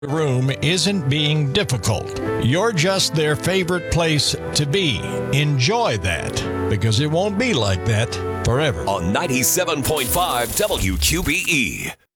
room isn't being difficult. You're just their favorite place to be. Enjoy that, because it won't be like that forever. On 97.5 WQBE.